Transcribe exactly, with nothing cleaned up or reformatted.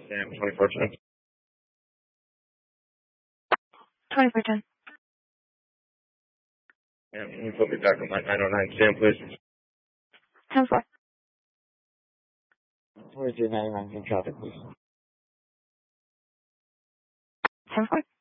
Sam, twenty-four ten. twenty-four ten. Yeah, can you put me back on my nine oh nine Sam, please? ten four. Where's your nine oh nine traffic, please? ten four.